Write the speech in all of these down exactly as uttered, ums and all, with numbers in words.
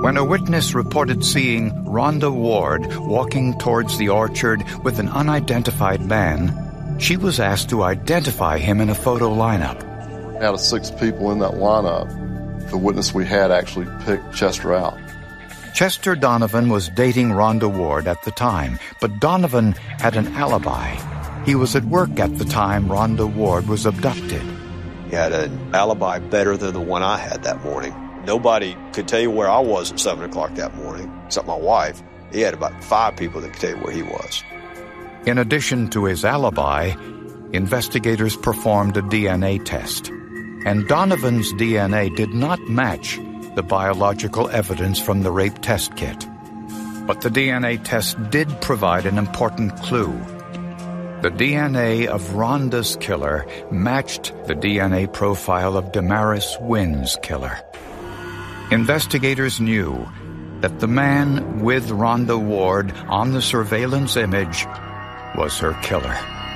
When a witness reported seeing Rhonda Ward walking towards the orchard with an unidentified man, she was asked to identify him in a photo lineup. Out of six people in that lineup, the witness we had actually picked Chester out. Chester Donovan was dating Rhonda Ward at the time, but Donovan had an alibi. He was at work at the time Rhonda Ward was abducted. He had an alibi better than the one I had that morning. Nobody could tell you where I was at seven o'clock that morning, except my wife. He had about five people that could tell you where he was. In addition to his alibi, investigators performed a D N A test, and Donovan's D N A did not match the biological evidence from the rape test kit. But the D N A test did provide an important clue. The D N A of Rhonda's killer matched the D N A profile of Damaris Wynn's killer. Investigators knew that the man with Rhonda Ward on the surveillance image was her killer.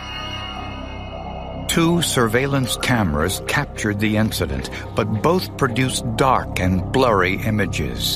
Two surveillance cameras captured the incident, but both produced dark and blurry images.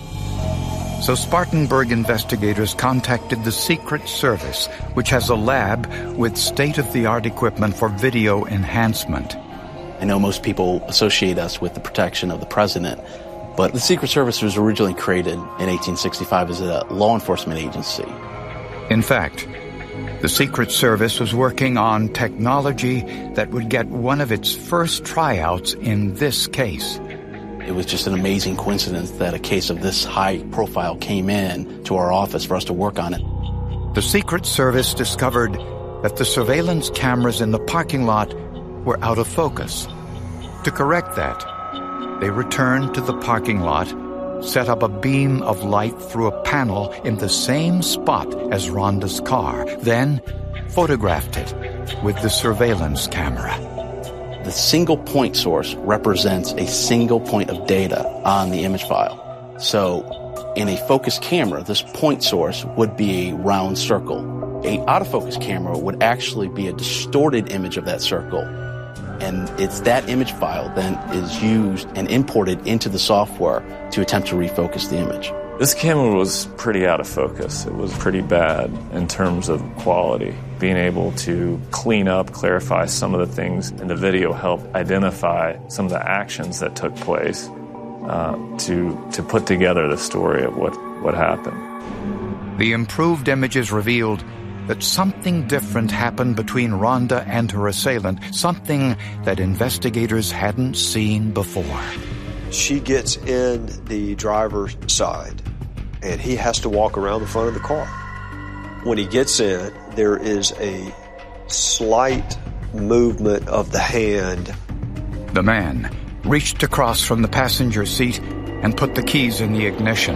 So Spartanburg investigators contacted the Secret Service, which has a lab with state-of-the-art equipment for video enhancement. I know most people associate us with the protection of the president, but the Secret Service was originally created in eighteen sixty-five as a law enforcement agency. In fact, the Secret Service was working on technology that would get one of its first tryouts in this case. It was just an amazing coincidence that a case of this high profile came in to our office for us to work on it. The Secret Service discovered that the surveillance cameras in the parking lot were out of focus. To correct that, they returned to the parking lot, set up a beam of light through a panel in the same spot as Rhonda's car, then photographed it with the surveillance camera. The single point source represents a single point of data on the image file. So in a focused camera, this point source would be a round circle. A out-of-focus camera would actually be a distorted image of that circle. And it's that image file then is used and imported into the software to attempt to refocus the image. This camera was pretty out of focus. It was pretty bad in terms of quality. Being able to clean up, clarify some of the things in the video helped identify some of the actions that took place uh, to to put together the story of what, what happened. The improved images revealed that something different happened between Rhonda and her assailant, something that investigators hadn't seen before. She gets in the driver's side, and he has to walk around the front of the car. When he gets in, there is a slight movement of the hand. The man reached across from the passenger seat and put the keys in the ignition.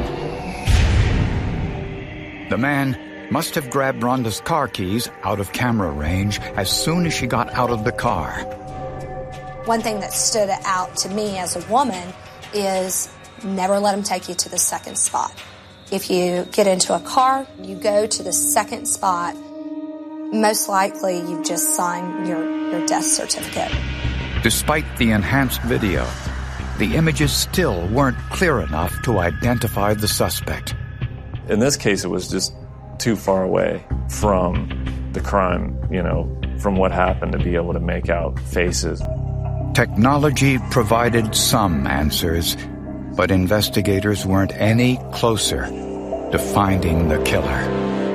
The man must have grabbed Rhonda's car keys out of camera range as soon as she got out of the car. One thing that stood out to me as a woman is never let them take you to the second spot. If you get into a car, you go to the second spot, most likely you've just signed your, your death certificate. Despite the enhanced video, the images still weren't clear enough to identify the suspect. In this case, it was just too far away from the crime, you know, from what happened to be able to make out faces. Technology provided some answers, but investigators weren't any closer to finding the killer.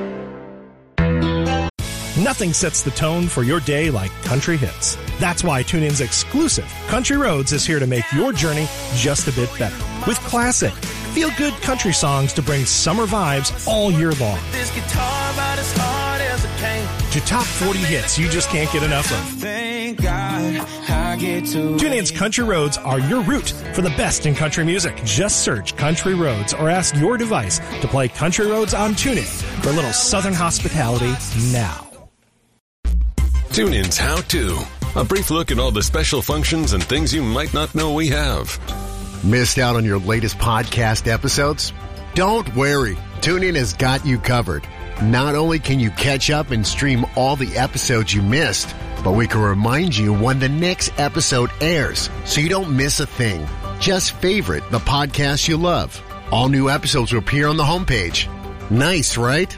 Nothing sets the tone for your day like country hits. That's why TuneIn's exclusive Country Roads is here to make your journey just a bit better. With classic, feel-good country songs to bring summer vibes all year long. This guitar about as hard as it can. To top forty hits you just can't get enough of. Thank God I get to TuneIn's Country Roads are your route for the best in country music. Just search Country Roads or ask your device to play Country Roads on TuneIn for a little southern hospitality now. TuneIn's How To. A brief look at all the special functions and things you might not know we have. Missed out on your latest podcast episodes? Don't worry. TuneIn has got you covered. Not only can you catch up and stream all the episodes you missed, but we can remind you when the next episode airs so you don't miss a thing. Just favorite the podcast you love. All new episodes will appear on the homepage. Nice, right?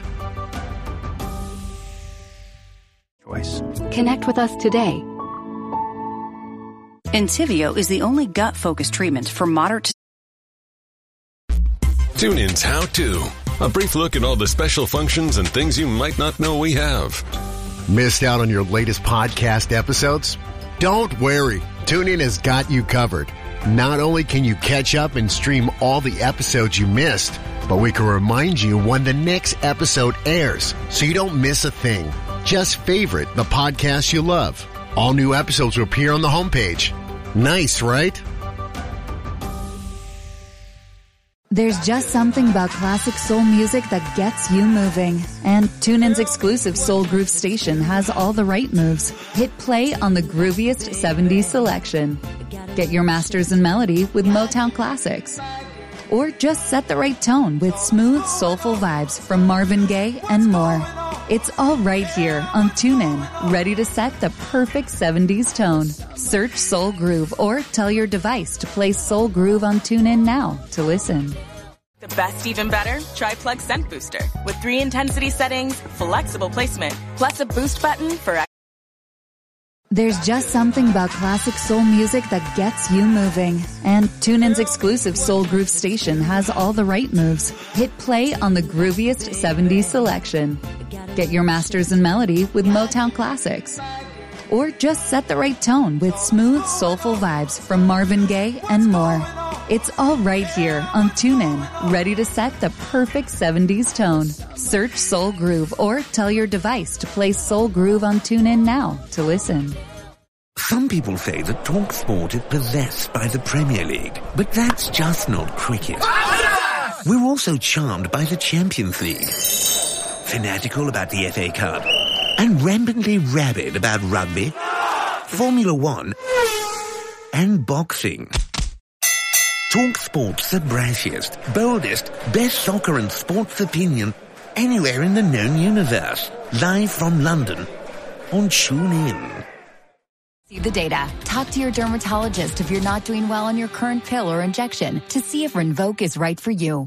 Choice. Connect with us today. Entyvio is the only gut-focused treatment for moderate to... TuneIn's How To. A brief look at all the special functions and things you might not know we have. Missed out on your latest podcast episodes? Don't worry. TuneIn has got you covered. Not only can you catch up and stream all the episodes you missed, but we can remind you when the next episode airs so you don't miss a thing. Just favorite the podcast you love. All new episodes will appear on the homepage. Nice, right? There's just something about classic soul music that gets you moving. And TuneIn's exclusive Soul Groove station has all the right moves. Hit play on the grooviest seventies selection. Get your masters in melody with Motown classics. Or just set the right tone with smooth, soulful vibes from Marvin Gaye and more. It's all right here on TuneIn, ready to set the perfect seventies tone. Search Soul Groove or tell your device to play Soul Groove on TuneIn now to listen. The best even better? Try Plug Scent Booster. With three intensity settings, flexible placement, plus a boost button for... There's just something about classic soul music that gets you moving. And TuneIn's exclusive Soul Groove station has all the right moves. Hit play on the grooviest seventies selection. Get your masters in melody with Motown classics. Or just set the right tone with smooth, soulful vibes from Marvin Gaye and more. It's all right here on TuneIn, ready to set the perfect seventies tone. Search Soul Groove or tell your device to play Soul Groove on TuneIn now to listen. Some people say that TalkSport is possessed by the Premier League, but that's just not cricket. We're also charmed by the Champions League, fanatical about the F A Cup, and rampantly rabid about rugby, Formula One, and boxing. TalkSport's the brashiest, boldest, best soccer and sports opinion anywhere in the known universe. Live from London on TuneIn. See the data. Talk to your dermatologist if you're not doing well on your current pill or injection to see if Rinvoq is right for you.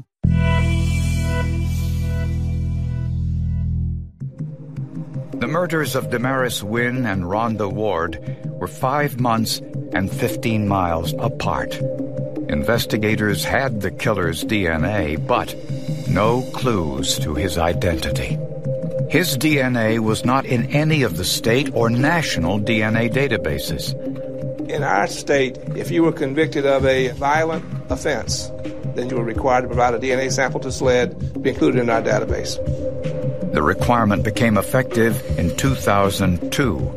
The murders of Damaris Wynn and Rhonda Ward were five months and fifteen miles apart. Investigators had the killer's D N A, but no clues to his identity. His D N A was not in any of the state or national D N A databases. In our state, if you were convicted of a violent offense, then you were required to provide a D N A sample to SLED to be included in our database. The requirement became effective in two thousand two.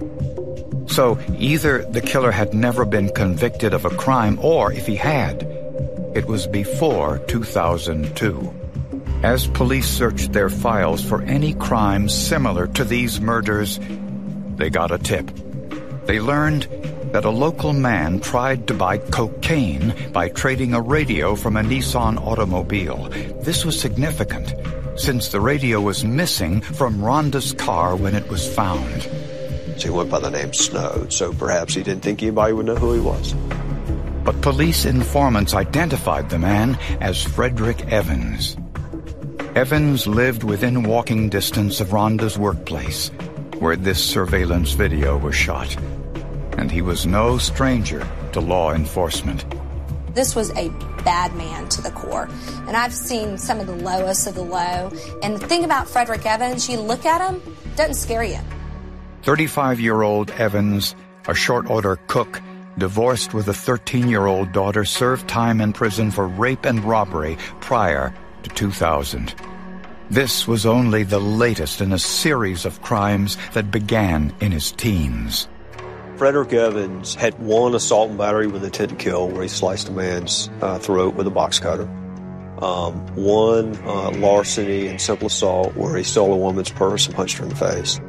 So either the killer had never been convicted of a crime, or if he had, it was before two thousand two. As police searched their files for any crimes similar to these murders, they got a tip. They learned that a local man tried to buy cocaine by trading a radio from a Nissan automobile. This was significant, since the radio was missing from Rhonda's car when it was found. He went by the name Snow, so perhaps he didn't think anybody would know who he was. But police informants identified the man as Frederick Evans. Evans lived within walking distance of Rhonda's workplace, where this surveillance video was shot. And he was no stranger to law enforcement. This was a bad man to the core. And I've seen some of the lowest of the low. And the thing about Frederick Evans, you look at him, doesn't scare you. thirty-five-year-old Evans, a short-order cook, divorced with a thirteen-year-old daughter, served time in prison for rape and robbery prior to two thousand. This was only the latest in a series of crimes that began in his teens. Frederick Evans had one assault and battery with intent to kill, where he sliced a man's uh, throat with a box cutter. Um, one uh, larceny and simple assault, where he stole a woman's purse and punched her in the face.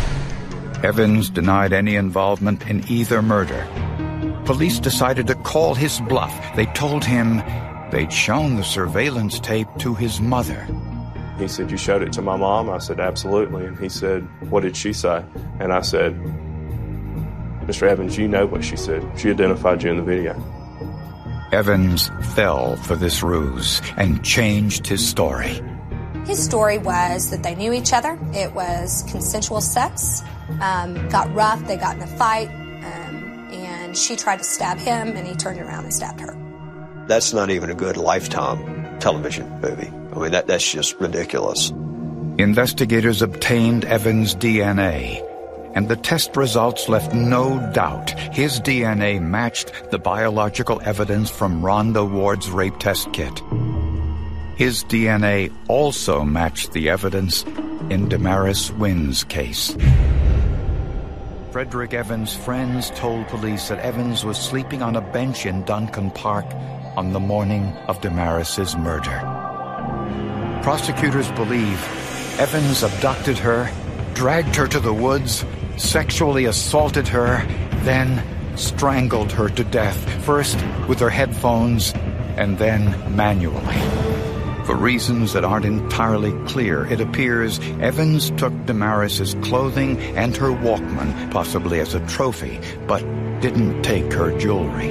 Evans denied any involvement in either murder. Police decided to call his bluff. They told him they'd shown the surveillance tape to his mother. He said, "You showed it to my mom?" I said, "Absolutely." And he said, "What did she say?" And I said, "Mister Evans, you know what she said. She identified you in the video." Evans fell for this ruse and changed his story. His story was that they knew each other. It was consensual sex. Um, got rough. They got in a fight. Um, and she tried to stab him, and he turned around and stabbed her. That's not even a good Lifetime television movie. I mean, that, that's just ridiculous. Investigators obtained Evans' D N A, and the test results left no doubt his D N A matched the biological evidence from Rhonda Ward's rape test kit. His D N A also matched the evidence in Damaris Wynn's case. Frederick Evans' friends told police that Evans was sleeping on a bench in Duncan Park on the morning of Damaris's murder. Prosecutors believe Evans abducted her, dragged her to the woods, sexually assaulted her, then strangled her to death, first with her headphones and then manually. For reasons that aren't entirely clear, it appears Evans took Damaris's clothing and her Walkman, possibly as a trophy, but didn't take her jewelry.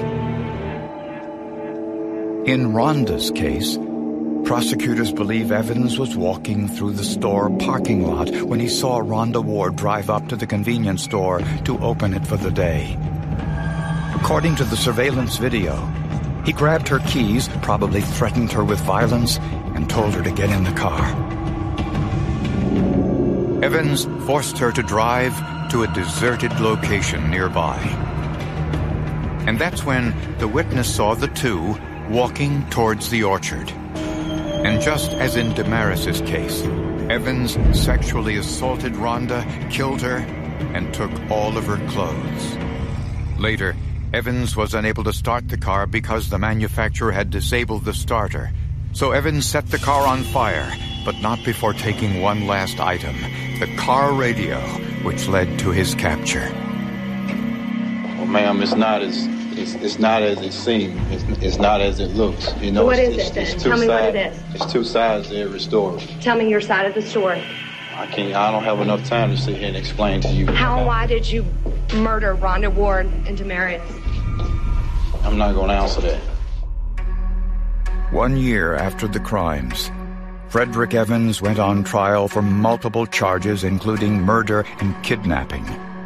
In Rhonda's case, prosecutors believe Evans was walking through the store parking lot when he saw Rhonda Ward drive up to the convenience store to open it for the day. According to the surveillance video, he grabbed her keys, probably threatened her with violence, and told her to get in the car. Evans forced her to drive to a deserted location nearby. And that's when the witness saw the two walking towards the orchard. And just as in Damaris's case, Evans sexually assaulted Rhonda, killed her, and took all of her clothes. Later, Evans was unable to start the car because the manufacturer had disabled the starter. So Evans set the car on fire, but not before taking one last item, the car radio, which led to his capture. Well, ma'am, it's not as it's, it's not as it seems. It's, it's not as it looks. You know, what it's, is it's, it then? it's two Tell me sides, what it is. It's two sides to every story. Tell me your side of the story. I can't. I don't have enough time to sit here and explain to you. How and why did you murder Rhonda Ward and Damaris? I'm not going to answer that. One year after the crimes, Frederick Evans went on trial for multiple charges, including murder and kidnapping.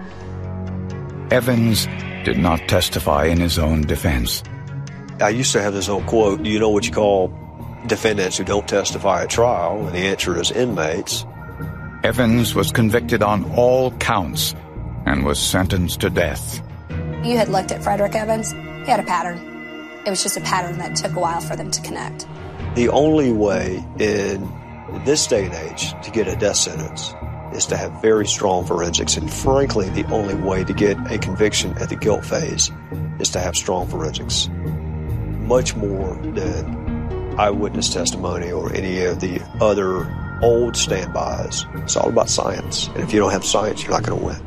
Evans did not testify in his own defense. I used to have this old quote, do you know what you call defendants who don't testify at trial? And the answer is inmates. Evans was convicted on all counts and was sentenced to death. You had looked at Frederick Evans. He had a pattern. It was just a pattern that took a while for them to connect. The only way in this day and age to get a death sentence is to have very strong forensics. And frankly, the only way to get a conviction at the guilt phase is to have strong forensics. Much more than eyewitness testimony or any of the other old standbys. It's all about science. And if you don't have science, you're not going to win.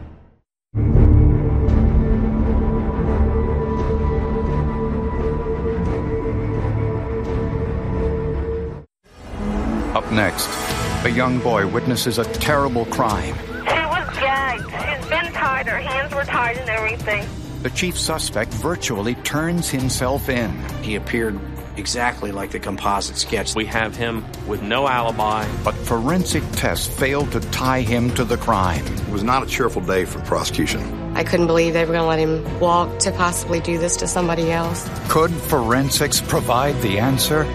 Up next, a young boy witnesses a terrible crime. She was gagged. She's been tied. Her hands were tied and everything. The chief suspect virtually turns himself in. He appeared exactly like the composite sketch. We have him with no alibi. But forensic tests failed to tie him to the crime. It was not a cheerful day for the prosecution. I couldn't believe they were going to let him walk to possibly do this to somebody else. Could forensics provide the answer?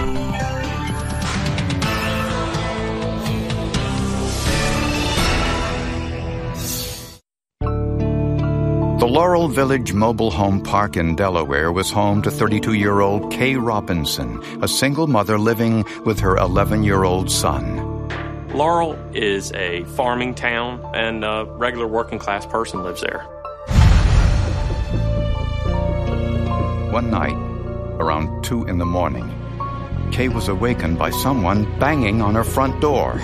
The Laurel Village Mobile Home Park in Delaware was home to thirty-two-year-old Kay Robinson, a single mother living with her eleven-year-old son. Laurel is a farming town, and a regular working-class person lives there. One night, around two in the morning, Kay was awakened by someone banging on her front door.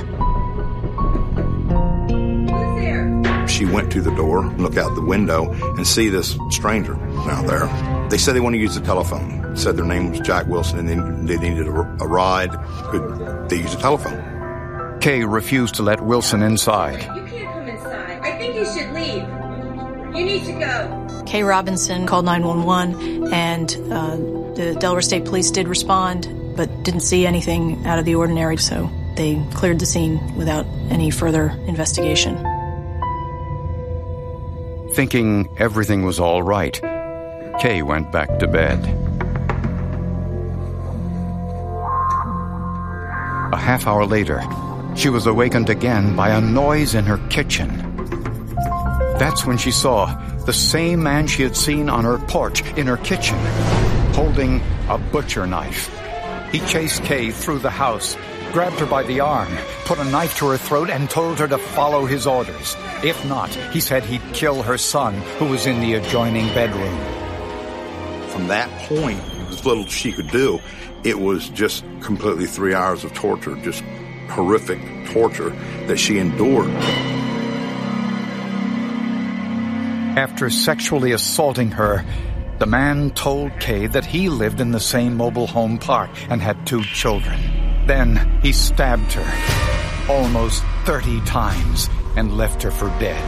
She went to the door, look out the window, and see this stranger out there. They said they want to use the telephone. Said their name was Jack Wilson, and they, they needed a, a ride. Could they use a telephone? Kay refused to let Wilson inside. You can't come inside. I think you should leave. You need to go. Kay Robinson called nine one one and uh, The Delaware State Police did respond, but didn't see anything out of the ordinary, so they cleared the scene without any further investigation. Thinking everything was all right, Kay went back to bed. A half hour later, she was awakened again by a noise in her kitchen. That's when she saw the same man she had seen on her porch in her kitchen, holding a butcher knife. He chased Kay through the house, grabbed her by the arm, put a knife to her throat, and told her to follow his orders. If not, he said he'd kill her son, who was in the adjoining bedroom. From that point, as little as she could do, it was just completely three hours of torture, just horrific torture that she endured. After sexually assaulting her, the man told Kay that he lived in the same mobile home park and had two children. Then he stabbed her almost thirty times and left her for dead.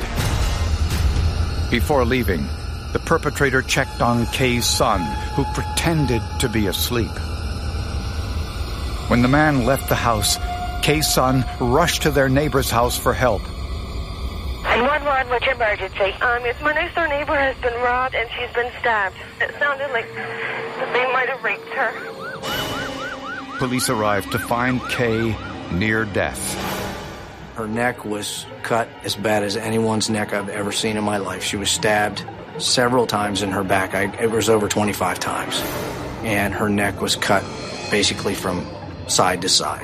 Before leaving, the perpetrator checked on Kay's son, who pretended to be asleep. When the man left the house, Kay's son rushed to their neighbor's house for help. And one one, what's your emergency? Um, it's my next door neighbor has been robbed and she's been stabbed. It sounded like they might have raped her. Police arrived to find Kay near death. Her neck was cut as bad as anyone's neck I've ever seen in my life. She was stabbed several times in her back. I, it was over twenty-five times. And her neck was cut basically from side to side.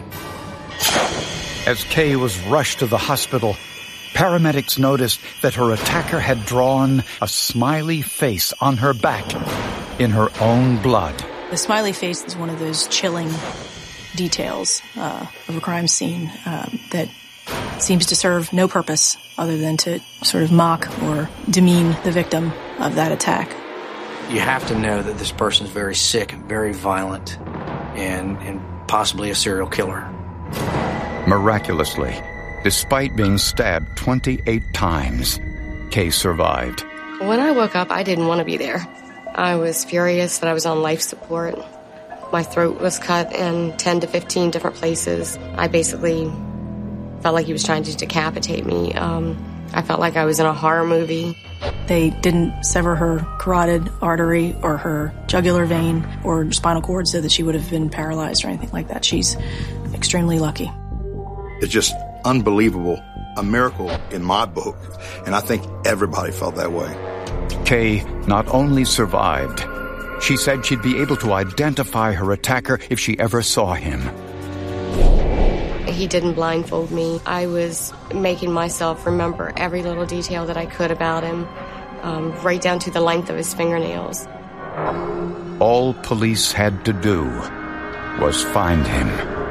As Kay was rushed to the hospital, paramedics noticed that her attacker had drawn a smiley face on her back in her own blood. The smiley face is one of those chilling details uh, of a crime scene um, that seems to serve no purpose other than to sort of mock or demean the victim of that attack. You have to know that this person is very sick and very violent and, and possibly a serial killer. Miraculously, despite being stabbed twenty-eight times, Kay survived. When I woke up, I didn't want to be there. I was furious that I was on life support. My throat was cut in ten to fifteen different places. I basically felt like he was trying to decapitate me. Um, I felt like I was in a horror movie. They didn't sever her carotid artery or her jugular vein or spinal cord so that she would have been paralyzed or anything like that. She's extremely lucky. It's just unbelievable, a miracle in my book, and I think everybody felt that way. Kay not only survived, she said she'd be able to identify her attacker if she ever saw him. He didn't blindfold me. I was making myself remember every little detail that I could about him, um, right down to the length of his fingernails. All police had to do was find him.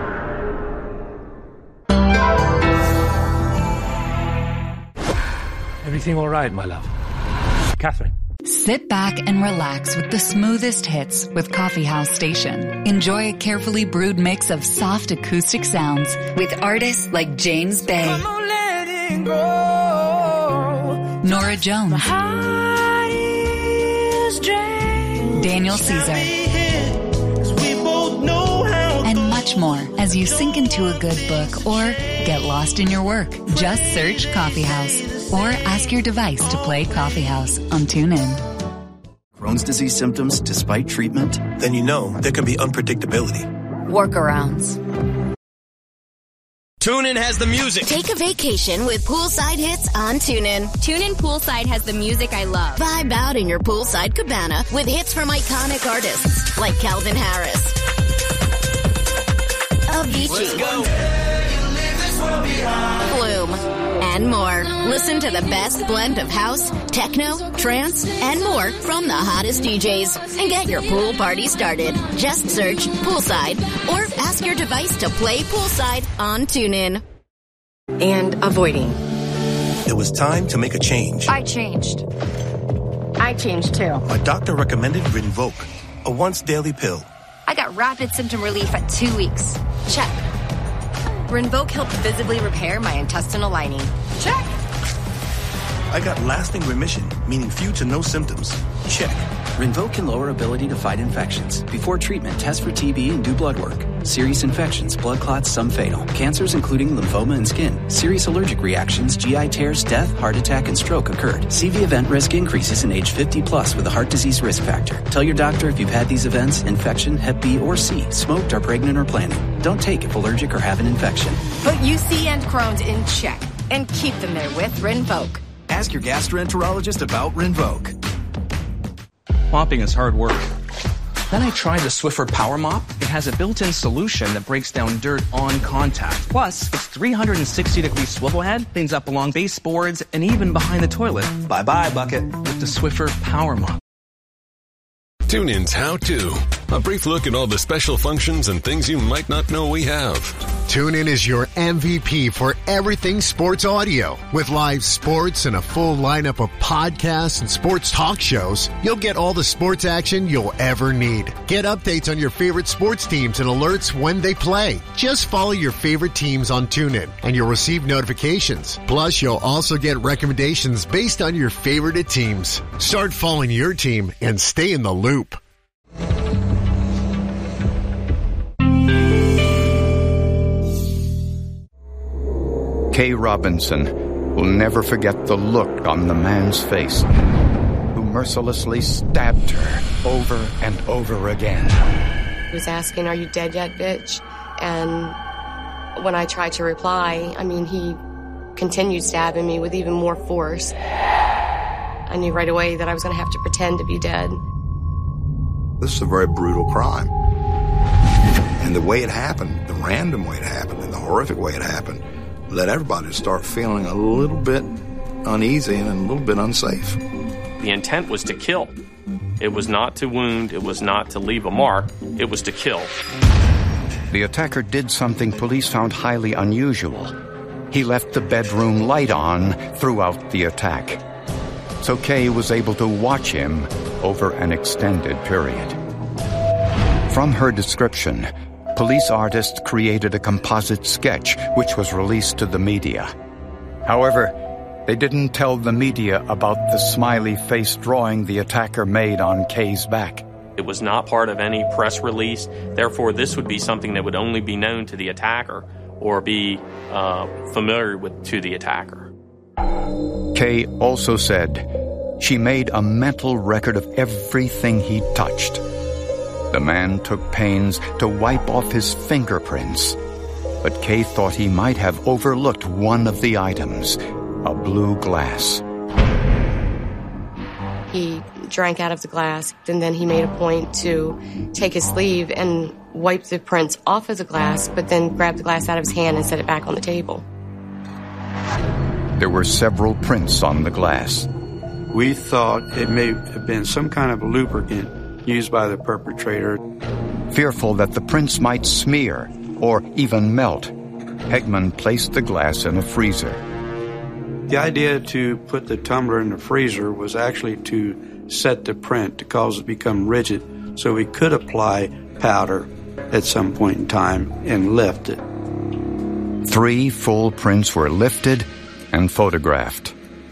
Everything all right, my love? Catherine? Sit back and relax with the smoothest hits with Coffee House Station. Enjoy a carefully brewed mix of soft acoustic sounds with artists like James Bay, Nora Jones, Daniel Caesar, and much more as you sink into a good book or get lost in your work. Just search Coffee House or ask your device to play Coffee House on TuneIn. Crohn's disease symptoms despite treatment? Then you know there can be unpredictability. Workarounds. TuneIn has the music. Take a vacation with poolside hits on TuneIn. TuneIn Poolside has the music I love. Vibe out in your poolside cabana with hits from iconic artists like Calvin Harris, Avicii, Let's go. Flume, and more. Listen to the best blend of house, techno, trance, and more from the hottest D Js. And get your pool party started. Just search Poolside or ask your device to play Poolside on TuneIn. And avoiding. It was time to make a change. I changed. I changed too. My doctor recommended Rinvoq, a once daily pill. I got rapid symptom relief at two weeks. Check. Rinvoq helped visibly repair my intestinal lining. Check. I got lasting remission, meaning few to no symptoms. Check. Rinvoq can lower ability to fight infections. Before treatment, test for T B and do blood work. Serious infections, blood clots, some fatal. Cancers including lymphoma and skin. Serious allergic reactions, G I tears, death, heart attack, and stroke occurred. C V event risk increases in age fifty plus with a heart disease risk factor. Tell your doctor if you've had these events, infection, Hep B or C, smoked, are pregnant or planning. Don't take if allergic or have an infection. Put U C and Crohn's in check and keep them there with Rinvoq. Ask your gastroenterologist about Rinvoq. Mopping is hard work. Then I tried the Swiffer Power Mop. It has a built-in solution that breaks down dirt on contact. Plus, its three hundred sixty degree swivel head cleans up along baseboards and even behind the toilet. Bye-bye, bucket, with the Swiffer Power Mop. TuneIn's How To. A brief look at all the special functions and things you might not know we have. TuneIn is your M V P for everything sports audio. With live sports and a full lineup of podcasts and sports talk shows, you'll get all the sports action you'll ever need. Get updates on your favorite sports teams and alerts when they play. Just follow your favorite teams on TuneIn and you'll receive notifications. Plus, you'll also get recommendations based on your favorite teams. Start following your team and stay in the loop. Kay Robinson will never forget the look on the man's face who mercilessly stabbed her over and over again. He was asking, "Are you dead yet, bitch?" And when I tried to reply, I mean, he continued stabbing me with even more force. I knew right away that I was going to have to pretend to be dead. This is a very brutal crime. And the way it happened, the random way it happened, and the horrific way it happened, led everybody to start feeling a little bit uneasy and a little bit unsafe. The intent was to kill. It was not to wound. It was not to leave a mark. It was to kill. The attacker did something police found highly unusual. He left the bedroom light on throughout the attack. So Kay was able to watch him over an extended period. From her description, police artists created a composite sketch which was released to the media. However, they didn't tell the media about the smiley face drawing the attacker made on Kay's back. It was not part of any press release. Therefore, this would be something that would only be known to the attacker or be uh, familiar with to the attacker. Kay also said she made a mental record of everything he touched. The man took pains to wipe off his fingerprints, but Kay thought he might have overlooked one of the items, a blue glass. He drank out of the glass, and then he made a point to take his sleeve and wipe the prints off of the glass, but then grab the glass out of his hand and set it back on the table. There were several prints on the glass. We thought it may have been some kind of lubricant used by the perpetrator. Fearful that the prints might smear or even melt, Hegman placed the glass in a freezer. The idea to put the tumbler in the freezer was actually to set the print, to cause it to become rigid, so we could apply powder at some point in time and lift it. Three full prints were lifted and photographed.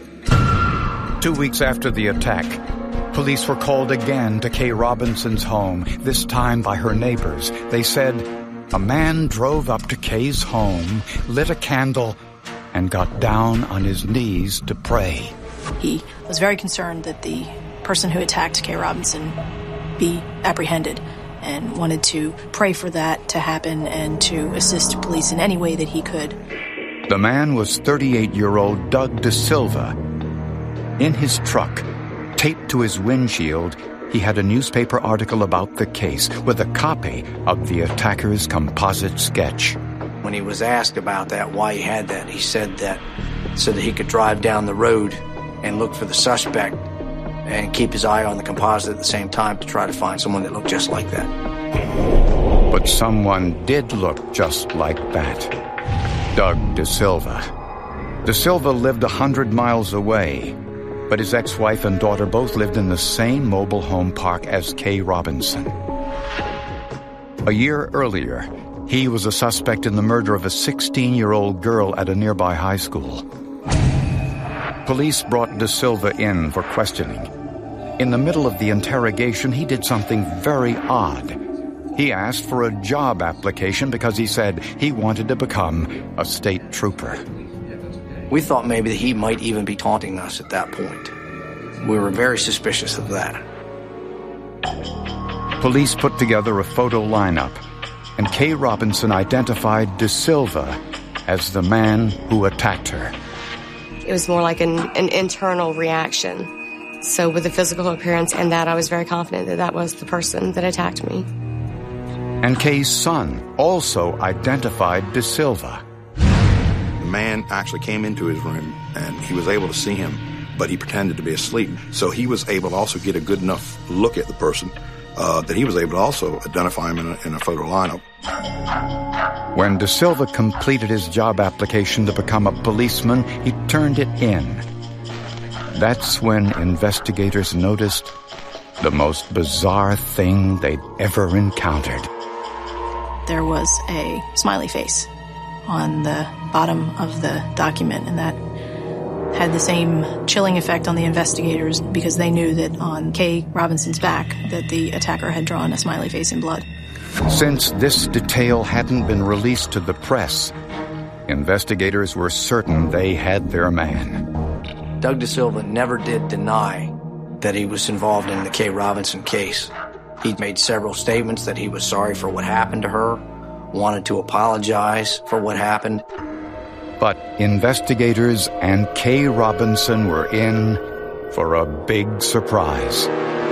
Two weeks after the attack, police were called again to Kay Robinson's home, this time by her neighbors. They said a man drove up to Kay's home, lit a candle, and got down on his knees to pray. He was very concerned that the person who attacked Kay Robinson be apprehended and wanted to pray for that to happen and to assist police in any way that he could. The man was thirty-eight-year-old Doug DeSilva. In his truck, taped to his windshield, he had a newspaper article about the case with a copy of the attacker's composite sketch. When he was asked about that, why he had that, he said that so that he could drive down the road and look for the suspect and keep his eye on the composite at the same time to try to find someone that looked just like that. But someone did look just like that. Doug DeSilva. DeSilva lived a hundred miles away, but his ex-wife and daughter both lived in the same mobile home park as Kay Robinson. A year earlier, he was a suspect in the murder of a sixteen-year-old girl at a nearby high school. Police brought DeSilva in for questioning. In the middle of the interrogation, he did something very odd. He asked for a job application because he said he wanted to become a state trooper. We thought maybe that he might even be taunting us at that point. We were very suspicious of that. Police put together a photo lineup, and Kay Robinson identified De Silva as the man who attacked her. It was more like an, an internal reaction. So with the physical appearance and that, I was very confident that that was the person that attacked me. And Kay's son also identified De Silva. The man actually came into his room, and he was able to see him, but he pretended to be asleep. So he was able to also get a good enough look at the person uh, that he was able to also identify him in a, in a photo lineup. When De Silva completed his job application to become a policeman, he turned it in. That's when investigators noticed the most bizarre thing they'd ever encountered. There was a smiley face on the bottom of the document, and that had the same chilling effect on the investigators because they knew that on Kay Robinson's back that the attacker had drawn a smiley face in blood. Since this detail hadn't been released to the press, investigators were certain they had their man. Doug De Silva never did deny that he was involved in the Kay Robinson case. He made several statements that he was sorry for what happened to her, wanted to apologize for what happened. But investigators and Kay Robinson were in for a big surprise.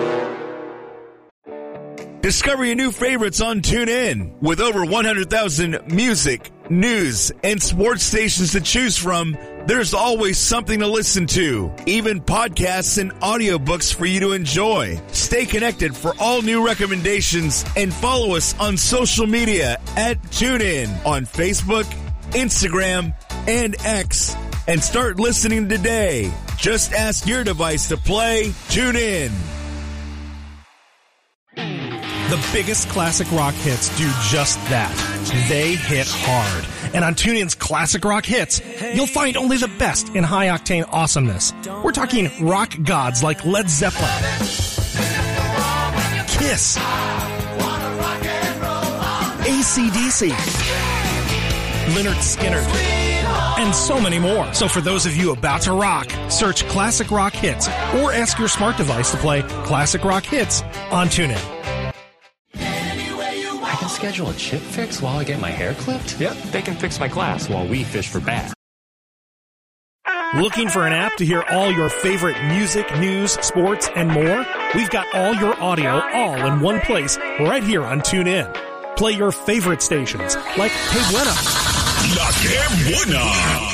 Discover your new favorites on TuneIn. With over one hundred thousand music, news, and sports stations to choose from, there's always something to listen to. Even podcasts and audiobooks for you to enjoy. Stay connected for all new recommendations and follow us on social media at TuneIn on Facebook, Instagram, and X. And start listening today. Just ask your device to play TuneIn. The biggest classic rock hits do just that. They hit hard. And on TuneIn's Classic Rock Hits, you'll find only the best in high-octane awesomeness. We're talking rock gods like Led Zeppelin, Kiss, A C D C, Lynyrd Skynyrd, and so many more. So for those of you about to rock, search Classic Rock Hits or ask your smart device to play Classic Rock Hits on TuneIn. I can schedule a chip fix while I get my hair clipped? Yep, they can fix my glass while we fish for bass. Looking for an app to hear all your favorite music, news, sports, and more? We've got all your audio all in one place right here on TuneIn. Play your favorite stations like Hey Buena, La Que Buena,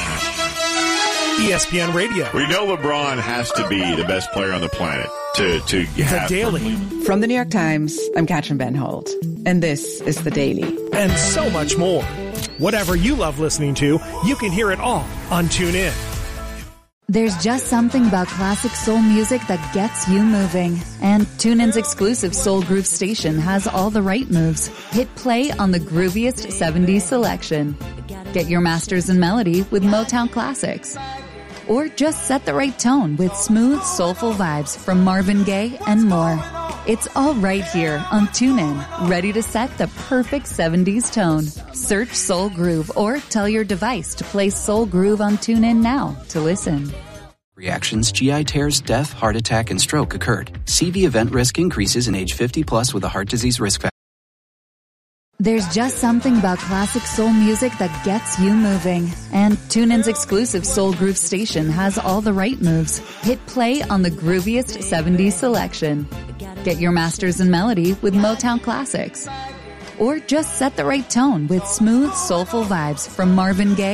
E S P N Radio. We know LeBron has to be the best player on the planet to, to have. The Daily. From the New York Times, I'm Katrin Benholt, and this is The Daily. And so much more. Whatever you love listening to, you can hear it all on TuneIn. There's just something about classic soul music that gets you moving. And TuneIn's exclusive Soul Groove station has all the right moves. Hit play on the grooviest seventies selection. Get your masters in melody with Motown Classics. Or just set the right tone with smooth, soulful vibes from Marvin Gaye and more. It's all right here on TuneIn, ready to set the perfect seventies tone. Search Soul Groove or tell your device to play Soul Groove on TuneIn now to listen. Reactions, G I tears, death, heart attack, and stroke occurred. C V event risk increases in age fifty plus with a heart disease risk factor. There's just something about classic soul music that gets you moving. And TuneIn's exclusive Soul Groove station has all the right moves. Hit play on the grooviest seventies selection. Get your masters in melody with Motown Classics. Or just set the right tone with smooth, soulful vibes from Marvin Gaye